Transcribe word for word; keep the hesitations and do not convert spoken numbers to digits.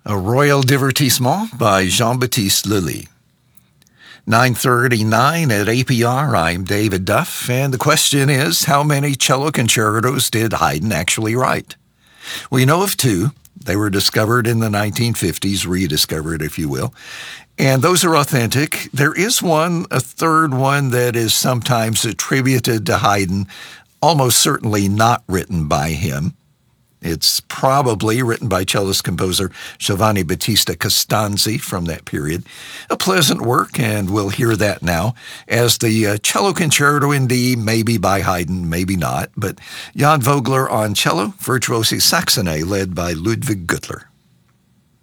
A Royal Divertissement by Jean-Baptiste Lully. nine thirty-nine at A P R, I'm David Duff, and the question is, how many cello concertos did Haydn actually write? We know of two. They were discovered in the nineteen fifties, rediscovered, if you will, and those are authentic. There is one, a third one, that is sometimes attributed to Haydn, almost certainly not written by him. It's probably written by cellist-composer Giovanni Battista Costanzi from that period. A pleasant work, and we'll hear that now, as the uh, Cello Concerto in D, maybe by Haydn, maybe not, but Jan Vogler on cello, Virtuosi Saxonae, led by Ludwig Gürtler.